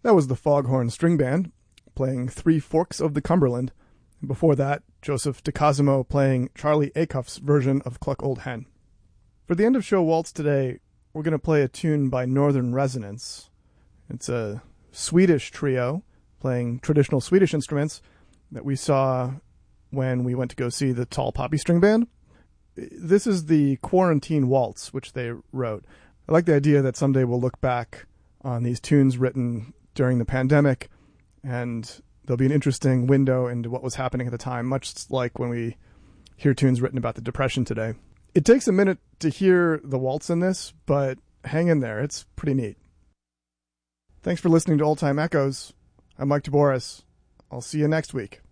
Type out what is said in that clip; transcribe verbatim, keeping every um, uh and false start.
That was the Foghorn String Band playing Three Forks of the Cumberland. And before that, Joseph DeCosimo playing Charlie Acuff's version of Cluck Old Hen. For the end of show waltz today, we're going to play a tune by Northern Resonance. It's a Swedish trio playing traditional Swedish instruments that we saw when we went to go see the Tall Poppy String Band. This is the Quarantine Waltz, which they wrote. I like the idea that someday we'll look back on these tunes written during the pandemic, and there'll be an interesting window into what was happening at the time, much like when we hear tunes written about the Depression today. It takes a minute to hear the waltz in this, but hang in there. It's pretty neat. Thanks for listening to Old Time Echoes. I'm Mike DeBoris. I'll see you next week.